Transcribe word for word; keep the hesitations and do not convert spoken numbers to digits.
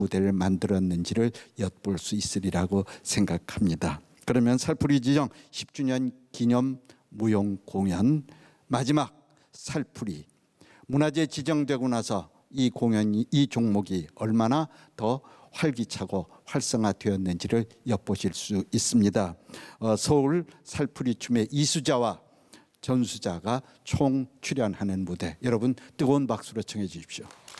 무대를 만들었는지를 엿볼 수 있으리라고 생각합니다. 그러면 살풀이 지정 십 주년 기념 무용 공연 마지막 살풀이 문화재 지정되고 나서 이 공연이 이 종목이 얼마나 더 활기차고 활성화되었는지를 엿보실 수 있습니다. 어, 서울 살풀이 춤의 이수자와 전수자가 총 출연하는 무대 여러분 뜨거운 박수로 청해 주십시오.